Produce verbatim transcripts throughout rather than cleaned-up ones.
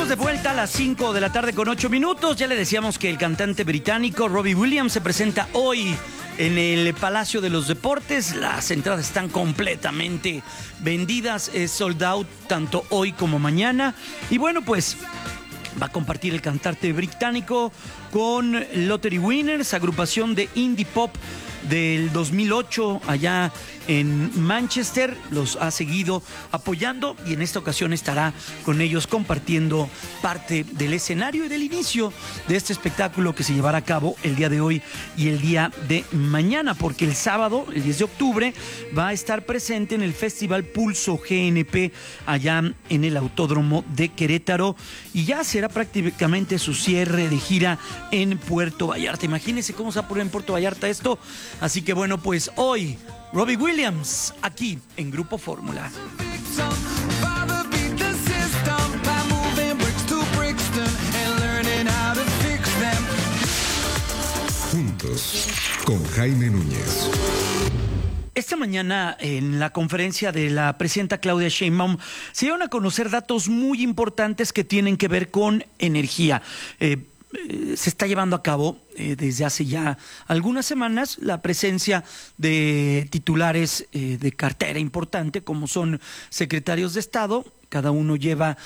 Estamos de vuelta a las cinco de la tarde con ocho minutos. Ya le decíamos que el cantante británico Robbie Williams se presenta hoy en el Palacio de los Deportes. Las entradas están completamente vendidas, es sold out tanto hoy como mañana. Y bueno, pues va a compartir el cantante británico con Lottery Winners, agrupación de indie pop del dos mil ocho allá en Manchester. Los ha seguido apoyando y en esta ocasión estará con ellos compartiendo parte del escenario y del inicio de este espectáculo que se llevará a cabo el día de hoy y el día de mañana, porque el sábado, el diez de octubre, va a estar presente en el Festival Pulso G N P allá en el Autódromo de Querétaro y ya será prácticamente su cierre de gira en Puerto Vallarta. Imagínense cómo se va a poner en Puerto Vallarta esto. Así que bueno, pues hoy Robbie Williams aquí en Grupo Fórmula. Juntos con Jaime Núñez. Esta mañana en la conferencia de la presidenta Claudia Sheinbaum se dieron a conocer datos muy importantes que tienen que ver con energía. Eh, Se está llevando a cabo eh, desde hace ya algunas semanas la presencia de titulares eh, de cartera importante, como son secretarios de Estado. Cada uno lleva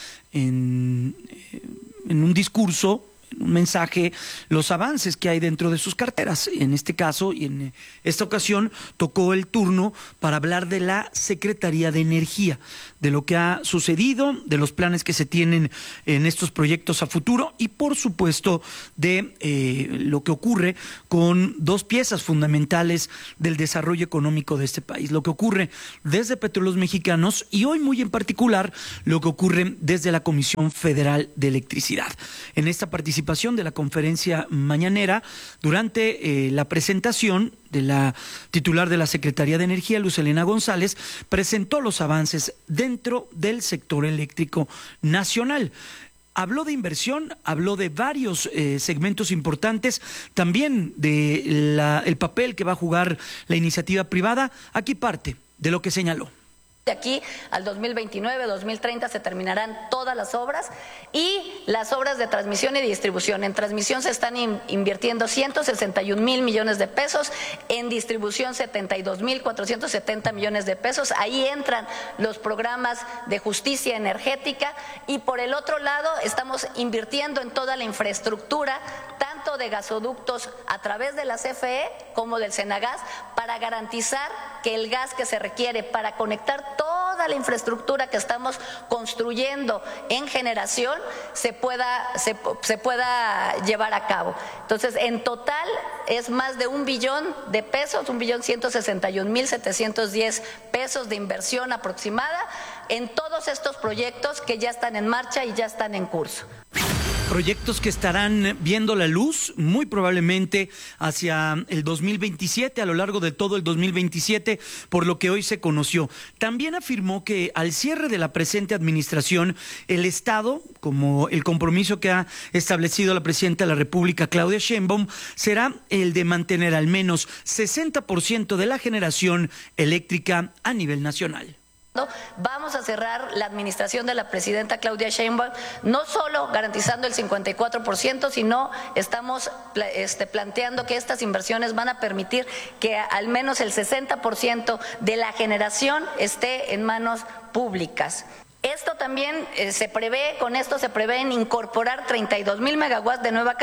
en, eh, en un discurso, en un mensaje, los avances que hay dentro de sus carteras. En este caso y en esta ocasión tocó el turno para hablar de la Secretaría de Energía, de lo que ha sucedido, de los planes que se tienen en estos proyectos a futuro y por supuesto de eh, lo que ocurre con dos piezas fundamentales del desarrollo económico de este país, lo que ocurre desde Petróleos Mexicanos y hoy muy en particular lo que ocurre desde la Comisión Federal de Electricidad. En esta participación de la conferencia mañanera, durante eh, la presentación de la titular de la Secretaría de Energía, Luz Helena González, presentó los avances dentro del sector eléctrico nacional. Habló de inversión, habló de varios eh, segmentos importantes, también de la, el papel que va a jugar la iniciativa privada. Aquí parte de lo que señaló. De aquí al dos mil veintinueve, dos mil treinta se terminarán todas las obras y las obras de transmisión y distribución. En transmisión se están in, invirtiendo ciento sesenta y un mil millones de pesos, en distribución setenta y dos mil cuatrocientos setenta millones de pesos. Ahí entran los programas de justicia energética y por el otro lado estamos invirtiendo en toda la infraestructura, tanto de gasoductos a través de la C F E como del Senagas, para garantizar que el gas que se requiere para conectar toda la infraestructura que estamos construyendo en generación se pueda, se, se pueda llevar a cabo. Entonces, en total es más de un billón de pesos, un billón ciento sesenta y un mil setecientos diez pesos de inversión aproximada en todos estos proyectos que ya están en marcha y ya están en curso. Proyectos que estarán viendo la luz muy probablemente hacia el dos mil veintisiete, a lo largo de todo el dos mil veintisiete, por lo que hoy se conoció. También afirmó que al cierre de la presente administración, el Estado, como el compromiso que ha establecido la presidenta de la República, Claudia Sheinbaum, será el de mantener al menos sesenta por ciento de la generación eléctrica a nivel nacional. Vamos a cerrar la administración de la presidenta Claudia Sheinbaum, no solo garantizando el cincuenta y cuatro por ciento, sino estamos este, planteando que estas inversiones van a permitir que al menos el sesenta por ciento de la generación esté en manos públicas. Esto también eh, se prevé, con esto se prevé en incorporar treinta y dos mil megawatts de nueva,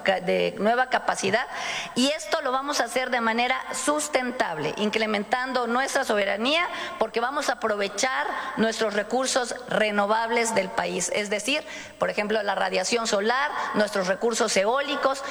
de nueva capacidad y esto lo vamos a hacer de manera sustentable, incrementando nuestra soberanía porque vamos a aprovechar nuestros recursos renovables del país, es decir, por ejemplo, la radiación solar, nuestros recursos eólicos.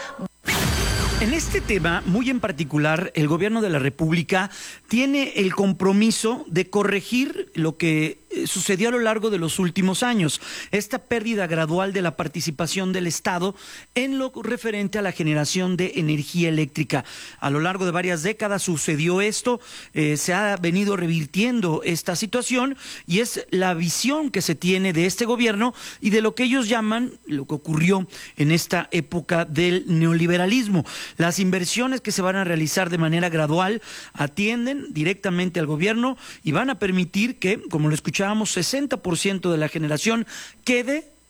En este tema, muy en particular, el gobierno de la República tiene el compromiso de corregir lo que sucedió a lo largo de los últimos años, esta pérdida gradual de la participación del Estado en lo referente a la generación de energía eléctrica. A lo largo de varias décadas sucedió esto, eh, se ha venido revirtiendo esta situación y es la visión que se tiene de este gobierno y de lo que ellos llaman lo que ocurrió en esta época del neoliberalismo. Las inversiones que se van a realizar de manera gradual atienden directamente al gobierno y van a permitir que, como lo escuchábamos, sesenta por ciento de la generación quede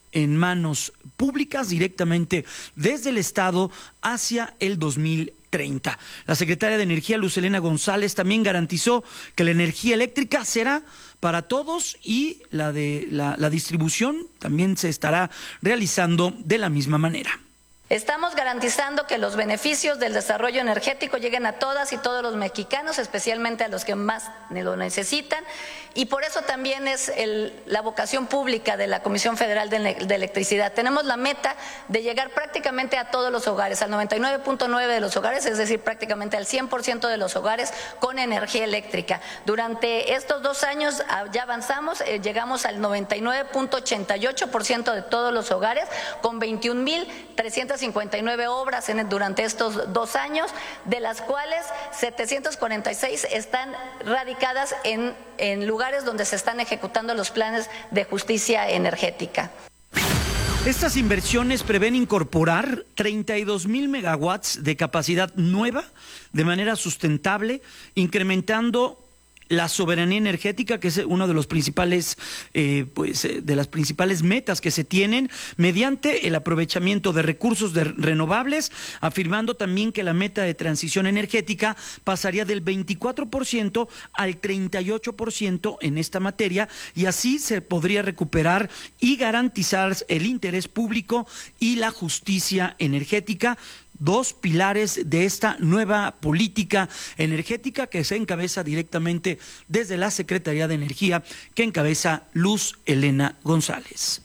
en manos públicas directamente desde el Estado hacia el dos mil treinta. La secretaria de Energía, Luz Helena González, también garantizó que la energía eléctrica será para todos y la de la, la distribución también se estará realizando de la misma manera. Estamos garantizando que los beneficios del desarrollo energético lleguen a todas y todos los mexicanos, especialmente a los que más lo necesitan, y por eso también es el, la vocación pública de la Comisión Federal de, de Electricidad. Tenemos la meta de llegar prácticamente a todos los hogares, al noventa y nueve punto nueve de los hogares, es decir, prácticamente al cien por ciento de los hogares con energía eléctrica. Durante estos dos años ya avanzamos, eh, llegamos al noventa y nueve punto ochenta y ocho por ciento de todos los hogares, con veintiún mil trescientas cincuenta y nueve obras en, durante estos dos años, de las cuales setecientas cuarenta y seis están radicadas en, en lugares donde se están ejecutando los planes de justicia energética. Estas inversiones prevén incorporar treinta y dos mil megawatts de capacidad nueva de manera sustentable, incrementando la soberanía energética, que es uno de los principales, eh, pues, de las principales metas que se tienen, mediante el aprovechamiento de recursos de renovables, afirmando también que la meta de transición energética pasaría del veinticuatro por ciento al treinta y ocho por ciento en esta materia, y así se podría recuperar y garantizar el interés público y la justicia energética, dos pilares de esta nueva política energética que se encabeza directamente desde la Secretaría de Energía, que encabeza Luz Helena González.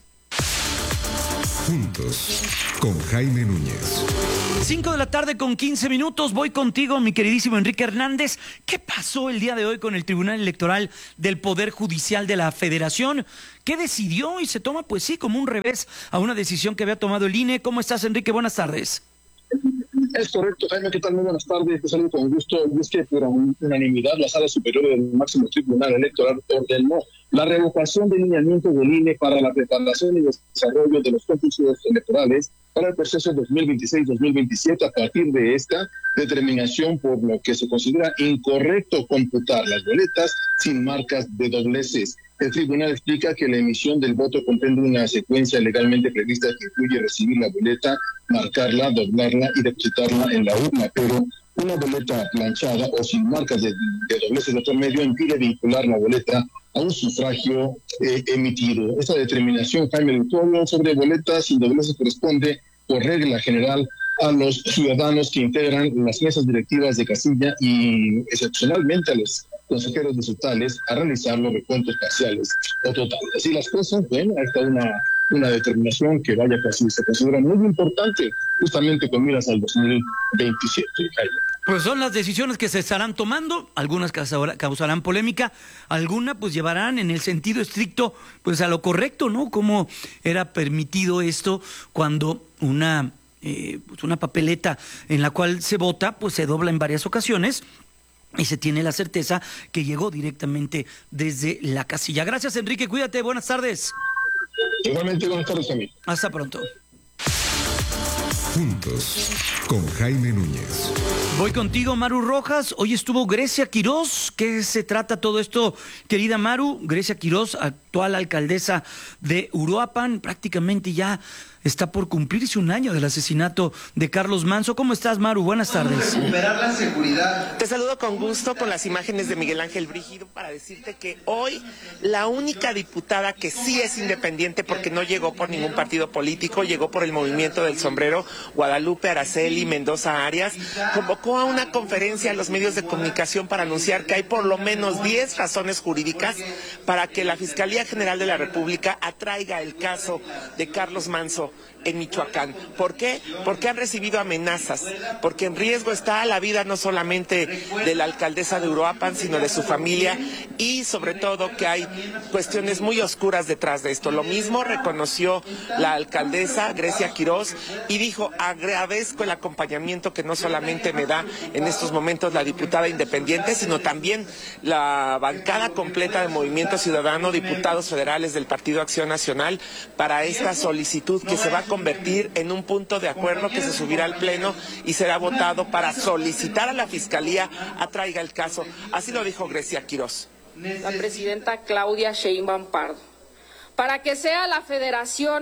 Juntos, con Jaime Núñez. Cinco de la tarde con quince minutos, voy contigo, mi queridísimo Enrique Hernández. ¿Qué pasó el día de hoy con el Tribunal Electoral del Poder Judicial de la Federación? ¿Qué decidió? Y se toma, pues sí, como un revés a una decisión que había tomado el I N E. ¿Cómo estás, Enrique? Buenas tardes. Es correcto, Jaime, ¿qué tal? Muy buenas tardes, te saludo con gusto. Y es que por unanimidad la Sala Superior del Máximo Tribunal Electoral ordenó la revocación de lineamiento del I N E para la preparación y desarrollo de los concursos electorales para el proceso dos mil veintiséis dos mil veintisiete. A partir de esta determinación, por lo que se considera incorrecto computar las boletas sin marcas de dobleces. El tribunal explica que la emisión del voto comprende una secuencia legalmente prevista que incluye recibir la boleta, marcarla, doblarla y depositarla en la urna, pero una boleta planchada o sin marcas de, de dobleces de otro medio impide vincular la boleta a un sufragio eh, emitido. Esta determinación, Jaime, del pueblo sobre boletas sin dobleces corresponde por regla general a los ciudadanos que integran las mesas directivas de casilla y excepcionalmente a los consejeros distritales a realizar los recuentos parciales o totales. Así las cosas, bueno, ahí está una, una determinación que vaya casi se considera muy importante justamente con miras al dos mil veintisiete. Pues son las decisiones que se estarán tomando, algunas causarán polémica, algunas pues llevarán en el sentido estricto pues a lo correcto, ¿no? Cómo era permitido esto cuando una, eh, pues una papeleta en la cual se vota pues se dobla en varias ocasiones y se tiene la certeza que llegó directamente desde la casilla. Gracias, Enrique, cuídate, buenas tardes. Igualmente, buenas tardes también. Hasta pronto. Juntos, con Jaime Núñez. Voy contigo, Maru Rojas. Hoy estuvo Grecia Quirós. ¿Qué se trata todo esto, querida Maru? Grecia Quirós, actual alcaldesa de Uruapan, prácticamente ya está por cumplirse un año del asesinato de Carlos Manzo. ¿Cómo estás, Maru? Buenas tardes. Recuperar la seguridad. Te saludo con gusto con las imágenes de Miguel Ángel Brígido para decirte que hoy la única diputada que sí es independiente porque no llegó por ningún partido político, llegó por el Movimiento del Sombrero, Guadalupe Araceli Mendoza Arias, convocó a una conferencia a los medios de comunicación para anunciar que hay por lo menos diez razones jurídicas para que la Fiscalía General de la República atraiga el caso de Carlos Manzo en Michoacán. ¿Por qué? Porque han recibido amenazas, porque en riesgo está la vida no solamente de la alcaldesa de Uruapan, sino de su familia y sobre todo que hay cuestiones muy oscuras detrás de esto. Lo mismo reconoció la alcaldesa Grecia Quirós y dijo: agradezco el acompañamiento que no solamente me da en estos momentos la diputada independiente, sino también la bancada completa del Movimiento Ciudadano, diputados federales del Partido Acción Nacional, para esta solicitud que se va a convertir en un punto de acuerdo que se subirá al Pleno y será votado para solicitar a la Fiscalía atraiga el caso. Así lo dijo Grecia Quirós. La presidenta Claudia Sheinbaum Pardo, para que sea la Federación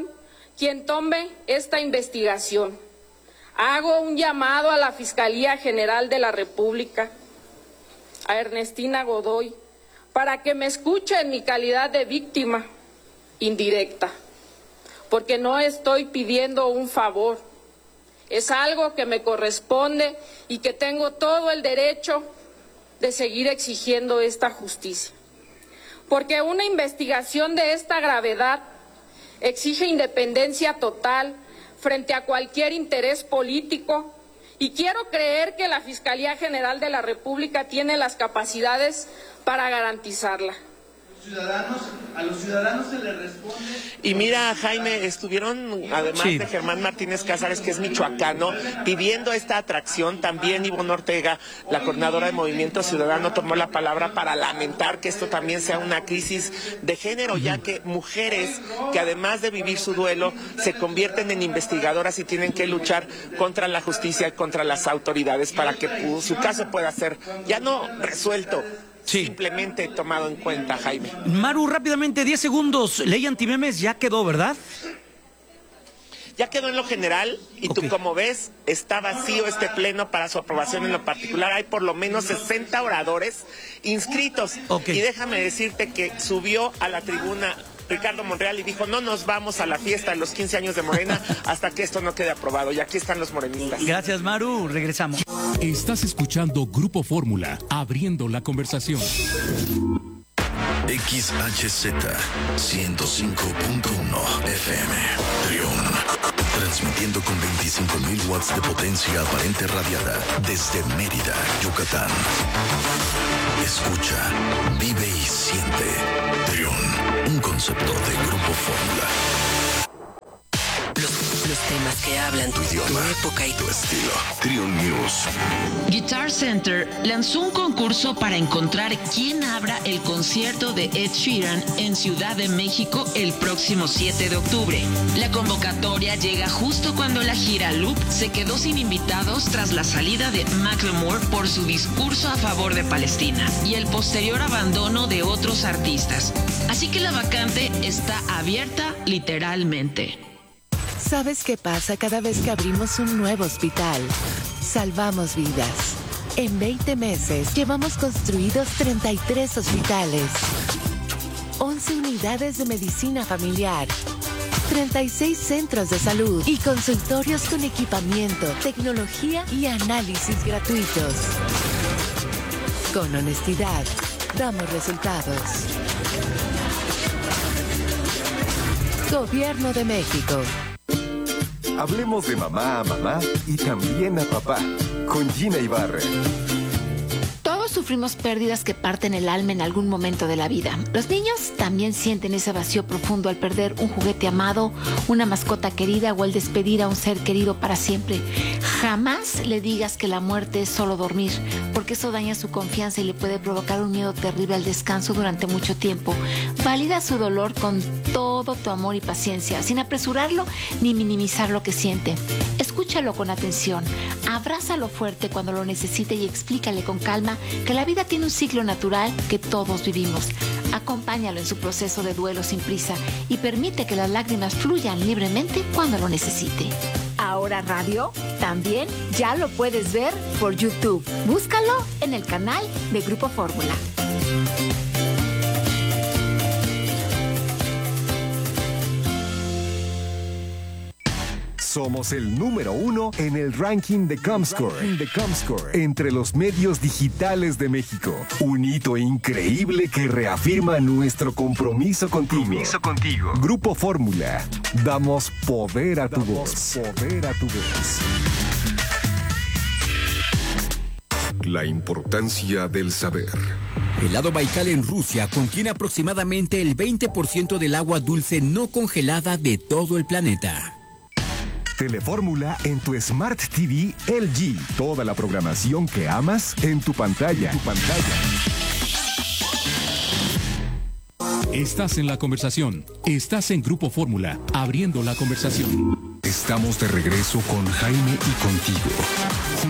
quien tome esta investigación. Hago un llamado a la Fiscalía General de la República, a Ernestina Godoy, para que me escuche en mi calidad de víctima indirecta, porque no estoy pidiendo un favor, es algo que me corresponde y que tengo todo el derecho de seguir exigiendo esta justicia. Porque una investigación de esta gravedad exige independencia total frente a cualquier interés político, y quiero creer que la Fiscalía General de la República tiene las capacidades para garantizarla. Ciudadanos, a los ciudadanos se les responde. Y mira, Jaime, estuvieron, además sí. de Germán Martínez Cázares, que es michoacano, pidiendo esta atracción. También Ivonne Ortega, la coordinadora de Movimiento Ciudadano, tomó la palabra para lamentar que esto también sea una crisis de género, ya que mujeres que además de vivir su duelo, se convierten en investigadoras y tienen que luchar contra la justicia y contra las autoridades para que su caso pueda ser ya no resuelto, Sí. simplemente tomado en cuenta, Jaime. Maru, rápidamente, diez segundos. Ley antimemes ya quedó, ¿verdad? Ya quedó en lo general y okay. tú como ves, está vacío este pleno para su aprobación en lo particular. Hay por lo menos sesenta oradores inscritos. Okay. Y déjame decirte que subió a la tribuna Ricardo Monreal y dijo, no nos vamos a la fiesta de los quince años de Morena hasta que esto no quede aprobado. Y aquí están los morenistas. Gracias, Maru. Regresamos. Estás escuchando Grupo Fórmula, abriendo la conversación. X H Z ciento cinco punto uno F M, Trión. Transmitiendo con veinticinco mil watts de potencia aparente radiada desde Mérida, Yucatán. Escucha, vive y siente. Trión, un concepto de Grupo Fórmula. Los, los temas que hablan tu idioma, tu época y tu estilo. Trión News. Guitar Center lanzó un concurso para encontrar quién abra el concierto de Ed Sheeran en Ciudad de México el próximo siete de octubre. La convocatoria llega justo cuando la gira Loop se quedó sin invitados tras la salida de Macklemore por su discurso a favor de Palestina y el posterior abandono de otros artistas. Así que la vacante está abierta literalmente. ¿Sabes qué pasa cada vez que abrimos un nuevo hospital? Salvamos vidas. En veinte meses llevamos construidos treinta y tres hospitales, once unidades de medicina familiar, treinta y seis centros de salud y consultorios con equipamiento, tecnología y análisis gratuitos. Con honestidad, damos resultados. Gobierno de México. Hablemos de mamá a mamá y también a papá, con Gina Ibarra. Todos sufrimos pérdidas que parten el alma en algún momento de la vida. Los niños también sienten ese vacío profundo al perder un juguete amado, una mascota querida o al despedir a un ser querido para siempre. Jamás le digas que la muerte es solo dormir, porque eso daña su confianza y le puede provocar un miedo terrible al descanso durante mucho tiempo. Valida su dolor con todo tu amor y paciencia, sin apresurarlo ni minimizar lo que siente. Escúchalo con atención, abrázalo fuerte cuando lo necesite y explícale con calma que la vida tiene un ciclo natural que todos vivimos. Acompáñalo en su proceso de duelo sin prisa y permite que las lágrimas fluyan libremente cuando lo necesite. Ahora Radio también ya lo puedes ver por YouTube. Búscalo en el canal de Grupo Fórmula. Somos el número uno en el ranking de Comscore, de Comscore entre los medios digitales de México. Un hito increíble que reafirma nuestro compromiso contigo. Compromiso contigo. Grupo Fórmula. Damos poder a tu voz. Poder a tu voz. La importancia del saber. El lago Baikal en Rusia contiene aproximadamente el veinte por ciento del agua dulce no congelada de todo el planeta. Telefórmula en tu Smart T V L G. Toda la programación que amas en tu pantalla. En tu pantalla. Estás en la conversación. Estás en Grupo Fórmula, abriendo la conversación. Estamos de regreso con Jaime y contigo.